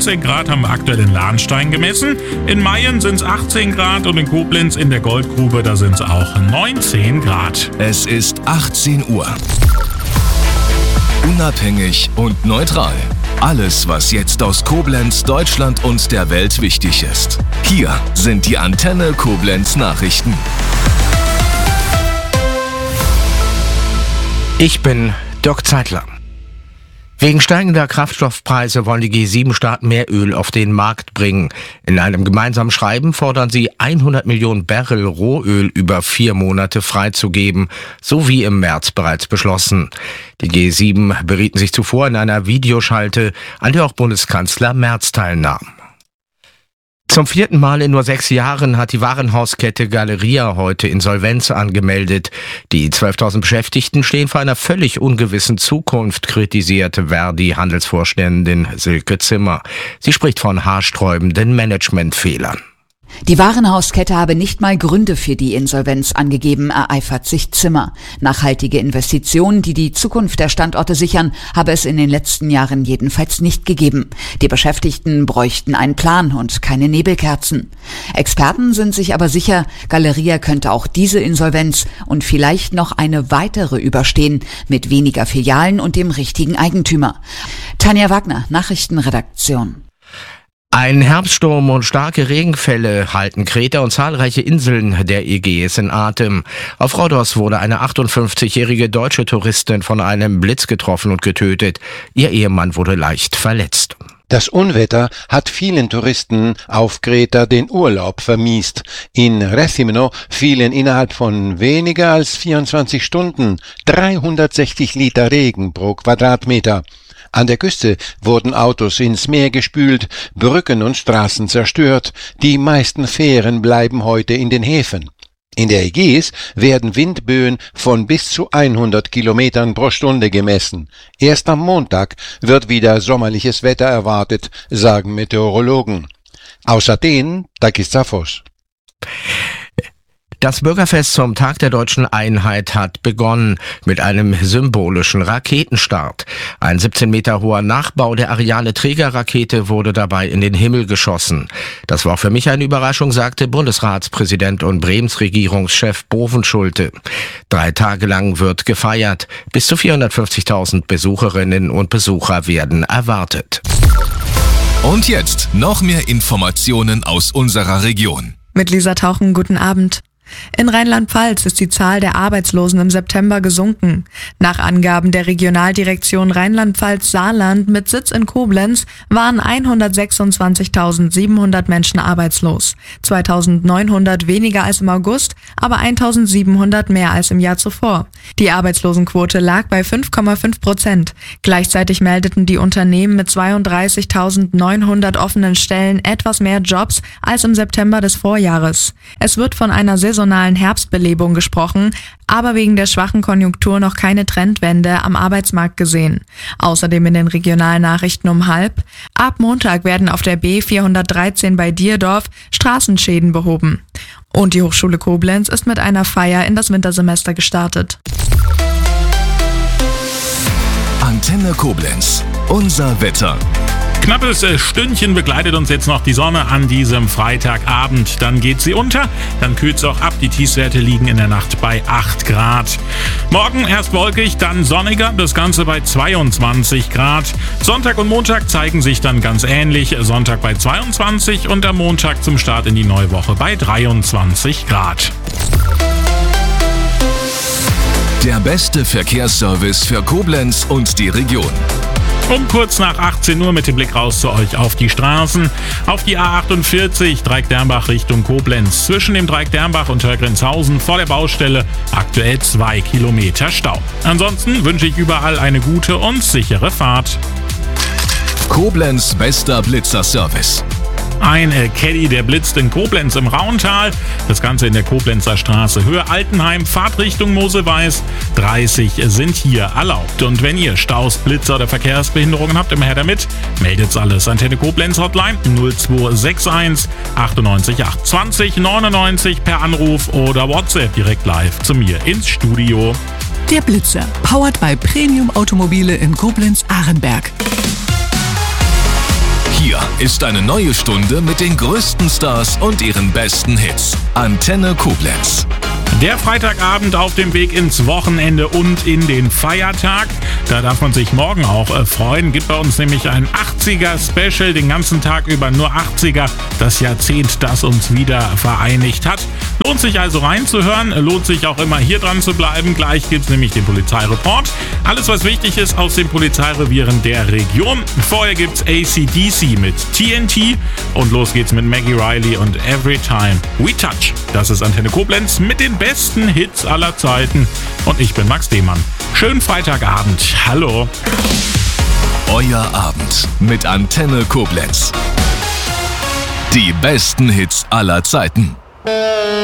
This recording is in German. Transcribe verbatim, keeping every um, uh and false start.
neunzehn Grad haben wir aktuell in Lahnstein gemessen. In Mayen sind es achtzehn Grad und in Koblenz in der Goldgrube, da sind es auch neunzehn Grad. Es ist achtzehn Uhr. Unabhängig und neutral. Alles, was jetzt aus Koblenz, Deutschland und der Welt wichtig ist. Hier sind die Antenne Koblenz Nachrichten. Ich bin Dirk Zeitler. Wegen steigender Kraftstoffpreise wollen die G sieben Staaten mehr Öl auf den Markt bringen. In einem gemeinsamen Schreiben fordern sie hundert Millionen Barrel Rohöl über vier Monate freizugeben, so wie im März bereits beschlossen. Die G sieben berieten sich zuvor in einer Videoschalte, an der auch Bundeskanzler Merz teilnahm. Zum vierten Mal in nur sechs Jahren hat die Warenhauskette Galeria heute Insolvenz angemeldet. Die zwölftausend Beschäftigten stehen vor einer völlig ungewissen Zukunft, kritisierte Verdi-Handelsvorständin Silke Zimmer. Sie spricht von haarsträubenden Managementfehlern. Die Warenhauskette habe nicht mal Gründe für die Insolvenz angegeben, ereifert sich Zimmer. Nachhaltige Investitionen, die die Zukunft der Standorte sichern, habe es in den letzten Jahren jedenfalls nicht gegeben. Die Beschäftigten bräuchten einen Plan und keine Nebelkerzen. Experten sind sich aber sicher, Galeria könnte auch diese Insolvenz und vielleicht noch eine weitere überstehen, mit weniger Filialen und dem richtigen Eigentümer. Tanja Wagner, Nachrichtenredaktion. Ein Herbststurm und starke Regenfälle halten Kreta und zahlreiche Inseln der Ägäis in Atem. Auf Rhodos wurde eine achtundfünfzigjährige deutsche Touristin von einem Blitz getroffen und getötet. Ihr Ehemann wurde leicht verletzt. Das Unwetter hat vielen Touristen auf Kreta den Urlaub vermiest. In Rethymno fielen innerhalb von weniger als vierundzwanzig Stunden dreihundertsechzig Liter Regen pro Quadratmeter. An der Küste wurden Autos ins Meer gespült, Brücken und Straßen zerstört. Die meisten Fähren bleiben heute in den Häfen. In der Ägäis werden Windböen von bis zu hundert Kilometern pro Stunde gemessen. Erst am Montag wird wieder sommerliches Wetter erwartet, sagen Meteorologen. Aus Athen, Takis Zaphos. Das Bürgerfest zum Tag der Deutschen Einheit hat begonnen mit einem symbolischen Raketenstart. Ein siebzehn Meter hoher Nachbau der Ariane-Trägerrakete wurde dabei in den Himmel geschossen. Das war auch für mich eine Überraschung, sagte Bundesratspräsident und Bremens Regierungschef Bovenschulte. Drei Tage lang wird gefeiert. Bis zu vierhundertfünfzigtausend Besucherinnen und Besucher werden erwartet. Und jetzt noch mehr Informationen aus unserer Region. Mit Lisa Tauchen, guten Abend. In Rheinland-Pfalz ist die Zahl der Arbeitslosen im September gesunken. Nach Angaben der Regionaldirektion Rheinland-Pfalz-Saarland mit Sitz in Koblenz waren hundertsechsundzwanzigtausendsiebenhundert Menschen arbeitslos. zweitausendneunhundert weniger als im August, aber eintausendsiebenhundert mehr als im Jahr zuvor. Die Arbeitslosenquote lag bei fünf Komma fünf Prozent. Gleichzeitig meldeten die Unternehmen mit zweiunddreißigtausendneunhundert offenen Stellen etwas mehr Jobs als im September des Vorjahres. Es wird von einer saisonalen Herbstbelebung gesprochen, aber wegen der schwachen Konjunktur noch keine Trendwende am Arbeitsmarkt gesehen. Außerdem in den Regionalnachrichten um halb: Ab Montag werden auf der B vierhundertdreizehn bei Dierdorf Straßenschäden behoben. Und die Hochschule Koblenz ist mit einer Feier in das Wintersemester gestartet. Antenne Koblenz, unser Wetter. Knappes Stündchen begleitet uns jetzt noch die Sonne an diesem Freitagabend. Dann geht sie unter, dann kühlt es auch ab. Die Tiefstwerte liegen in der Nacht bei acht Grad. Morgen erst wolkig, dann sonniger, das Ganze bei zweiundzwanzig Grad. Sonntag und Montag zeigen sich dann ganz ähnlich. Sonntag bei zweiundzwanzig und am Montag zum Start in die neue Woche bei dreiundzwanzig Grad. Der beste Verkehrsservice für Koblenz und die Region. Um kurz nach achtzehn Uhr mit dem Blick raus zu euch auf die Straßen. Auf die A achtundvierzig Dreieck-Dermbach Richtung Koblenz. Zwischen dem Dreieck-Dermbach und Hörgrenzhausen vor der Baustelle aktuell zwei Kilometer Stau. Ansonsten wünsche ich überall eine gute und sichere Fahrt. Koblenz bester Blitzerservice. Ein Caddy, der blitzt in Koblenz im Rauntal. Das Ganze in der Koblenzer Straße, Höhe Altenheim, Fahrtrichtung Mosel-Weiß. dreißig sind hier erlaubt. Und wenn ihr Staus, Blitzer oder Verkehrsbehinderungen habt, immer her damit. Meldet's alles. Antenne Koblenz Hotline null zwei sechs eins achtundneunzig acht zwanzig neunundneunzig per Anruf oder WhatsApp direkt live zu mir ins Studio. Der Blitzer, powered by Premium Automobile in Koblenz-Arenberg. Hier ist eine neue Stunde mit den größten Stars und ihren besten Hits. Antenne Koblenz. Der Freitagabend auf dem Weg ins Wochenende und in den Feiertag. Da darf man sich morgen auch äh, freuen. Gibt bei uns nämlich ein achtziger-Special, den ganzen Tag über nur achtziger. Das Jahrzehnt, das uns wieder vereinigt hat. Lohnt sich also reinzuhören, lohnt sich auch immer hier dran zu bleiben. Gleich gibt's nämlich den Polizeireport. Alles, was wichtig ist aus den Polizeirevieren der Region. Vorher gibt's A C D C mit T N T und los geht's mit Maggie Riley und Every Time We Touch. Das ist Antenne Koblenz mit den besten Hits aller Zeiten und ich bin Max Dehmann. Schönen Freitagabend. Hallo. Euer Abend mit Antenne Koblenz. Die besten Hits aller Zeiten.